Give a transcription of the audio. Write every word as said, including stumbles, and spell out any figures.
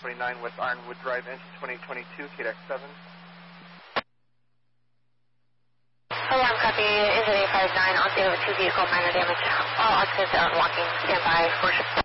twenty-nine West Ironwood Drive, engine twenty twenty-two, K D A X seven. Hello, I'm copy. Engine eight five nine, on scene of a two vehicle minor damage. All occupants are walking. Stand by for